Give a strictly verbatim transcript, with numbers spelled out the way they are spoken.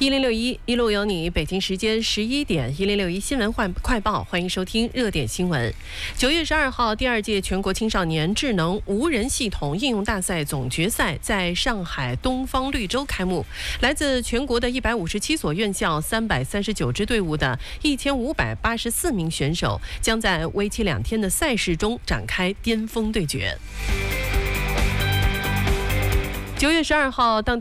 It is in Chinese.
一零六一一路有你，北京时间十一点，一零六一新闻快快报，欢迎收听热点新闻。九月十二号，第二届全国青少年智能无人系统应用大赛总决赛在上海东方绿洲开幕。来自全国的一百五十七所院校、三百三十九支队伍的一千五百八十四名选手，将在为期两天的赛事中展开巅峰对决。九月十二号，当地